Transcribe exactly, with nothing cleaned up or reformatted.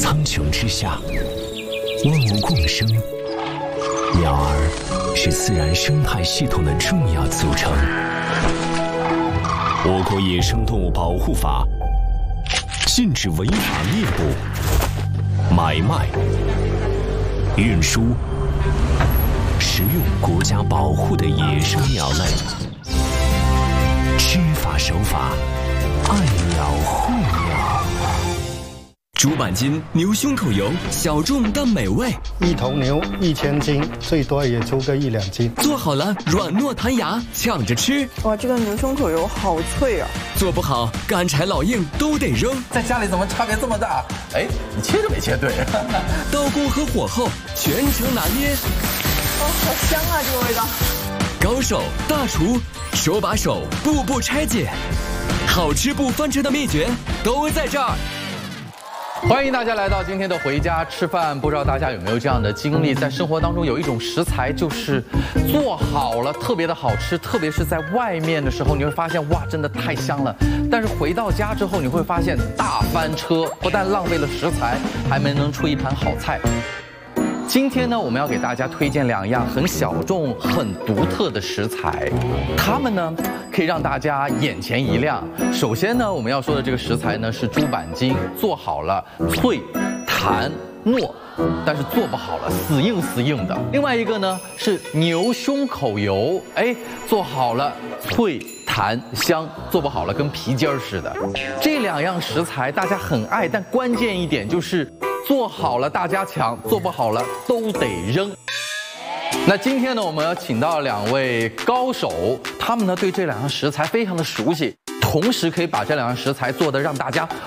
苍穹之下，万物共生。鸟儿是自然生态系统的重要组成。我国野生动物保护法禁止违法猎捕、买卖、运输、食用国家保护的野生鸟类。知法守法，爱鸟护鸟。 竹板筋牛胸口油，小众但美味。 一头牛一千斤，最多也出个一两斤。 做好了软糯弹牙，抢着吃。 哇，这个牛胸口油好脆啊！ 做不好干柴老硬都得扔。 在家里怎么差别这么大？哎，你切着没切对？ 刀工和火候全程拿捏。 哦，好香啊，这个味道。 高手大厨手把手步步拆解，好吃不翻车的秘诀都在这儿。 欢迎大家来到今天的回家吃饭。不知道大家有没有这样的经历，在生活当中有一种食材就是做好了特别的好吃，特别是在外面的时候，你会发现哇，真的太香了。但是回到家之后，你会发现大翻车，不但浪费了食材，还没能出一盘好菜。今天呢，我们要给大家推荐两样很小众、很独特的食材，它们呢可以让大家眼前一亮。首先呢，我们要说的这个食材呢是猪板筋，做好了脆、弹、糯，但是做不好了死硬死硬的。另外一个呢是牛胸口油，哎，做好了脆、弹、香，做不好了跟皮筋儿似的。这两样食材大家很爱，但关键一点就是做好了大家抢，做不好了都得扔。那今天呢，我们要请到两位高手，他们呢对这两样食材非常的熟悉，同时可以把这两样食材做得让大家